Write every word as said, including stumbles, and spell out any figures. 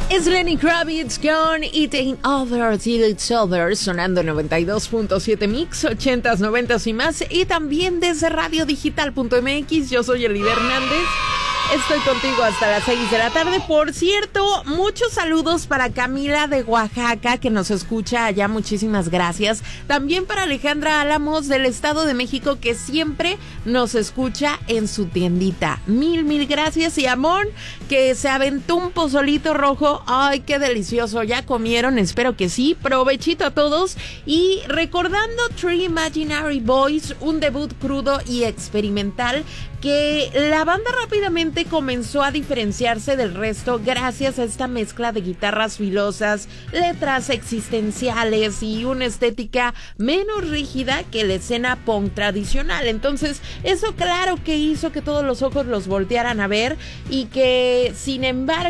Es Lenny Kravitz con It Ain't Over Till It's Over, sonando noventa y dos punto siete Mix, ochentas, noventas y más, y también desde radio digital punto m x. Yo soy Elida Hernández. Estoy contigo hasta las seis de la tarde. Por cierto, muchos saludos para Camila de Oaxaca, que nos escucha allá. Muchísimas gracias. También para Alejandra Álamos del Estado de México, que siempre nos escucha en su tiendita. Mil, mil gracias. Y Amón, que se aventó un pozolito rojo. Ay, qué delicioso. ¿Ya comieron? Espero que sí. Provechito a todos. Y recordando Three Imaginary Boys, un debut crudo y experimental, que la banda rápidamente comenzó a diferenciarse del resto gracias a esta mezcla de guitarras filosas, letras existenciales y una estética menos rígida que la escena punk tradicional. Entonces, eso claro que hizo que todos los ojos los voltearan a ver y que, sin embargo,